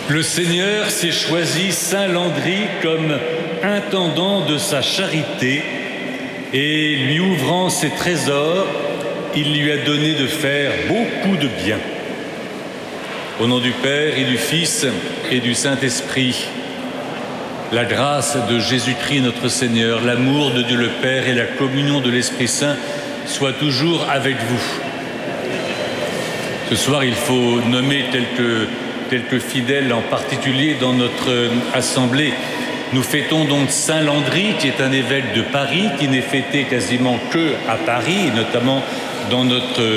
Le Seigneur s'est choisi Saint Landry comme intendant de sa charité et lui ouvrant ses trésors, il lui a donné de faire beaucoup de bien. Au nom du Père et du Fils et du Saint-Esprit, la grâce de Jésus-Christ notre Seigneur, l'amour de Dieu le Père et la communion de l'Esprit Saint soient toujours avec vous. Ce soir, il faut nommer quelques fidèles en particulier dans notre assemblée. Nous fêtons donc Saint Landry, qui est un évêque de Paris, qui n'est fêté quasiment que à Paris, notamment dans notre